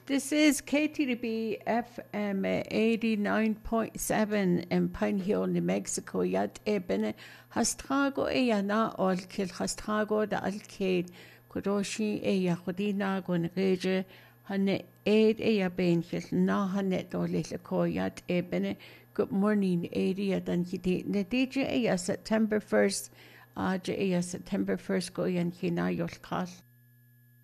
This is KTDB FM 89.7 in Pine Hill, New Mexico. Yad ebene hastrago na olkil hastrago da alkade kudoshi yahudina gon reje hane benchel na hane dolile ko yad ebene. Good morning, dan kiti netije September 1st. September 1st go yan kina yolkal.